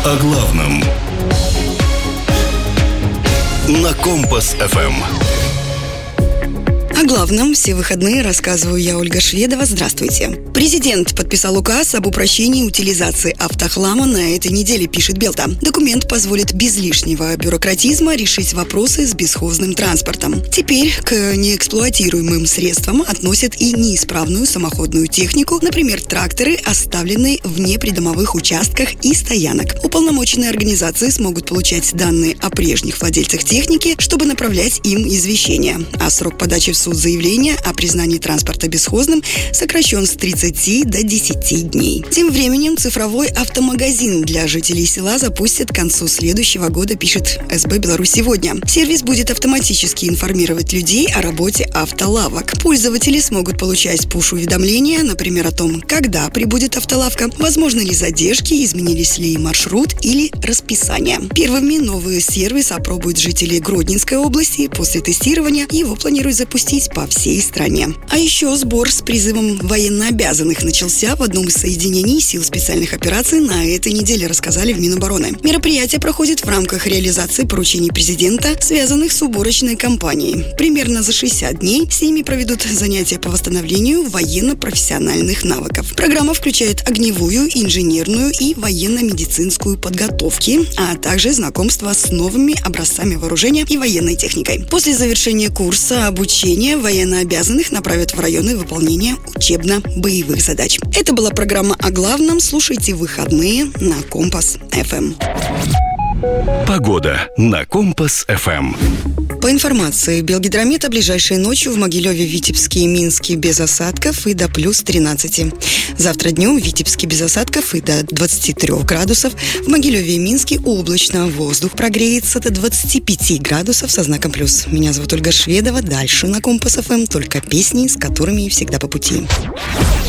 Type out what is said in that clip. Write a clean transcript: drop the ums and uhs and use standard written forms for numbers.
О главном на Компас ФМ. О главном все выходные рассказываю я, Ольга Шведова. Здравствуйте. Президент подписал указ об упрощении утилизации автохлама на этой неделе, пишет Белта. Документ позволит без лишнего бюрократизма решить вопросы с бесхозным транспортом. Теперь к неэксплуатируемым средствам относят и неисправную самоходную технику, например, тракторы, оставленные вне придомовых участках и стоянок. Уполномоченные организации смогут получать данные о прежних владельцах техники, чтобы направлять им извещения. А срок подачи в суд заявления о признании транспорта бесхозным сокращен с 30 до 10 дней. Тем временем цифровой автомагазин для жителей села запустят к концу следующего года, пишет СБ «Беларусь сегодня». Сервис будет автоматически информировать людей о работе автолавок. Пользователи смогут получать пуш-уведомления, например, о том, когда прибудет автолавка, возможны ли задержки, изменились ли маршрут или расписание. Первыми новый сервис опробуют жители Гродненской области. После тестирования его планируют запустить по всей стране. А еще сбор с призывом военнообязанных начался в одном из соединений сил специальных операций на этой неделе, рассказали в Минобороны. Мероприятие проходит в рамках реализации поручений президента, связанных с уборочной кампанией. Примерно за 60 дней с ними проведут занятия по восстановлению военно-профессиональных навыков. Программа включает огневую, инженерную и военно-медицинскую подготовки, а также знакомство с новыми образцами вооружения и военной техникой. После завершения курса обучения военнообязанных направят в районы выполнения учебно-боевых задач. Это была программа о главном. Слушайте выходные на Компас ФМ. Погода на Компас ФМ. По информации Белгидромета, ближайшей ночью в Могилеве, Витебске и Минске без осадков и до плюс 13. Завтра днем в Витебске без осадков и до 23 градусов. В Могилеве и Минске облачно. Воздух прогреется до 25 градусов со знаком плюс. Меня зовут Ольга Шведова. Дальше на Компас ФМ только песни, с которыми всегда по пути.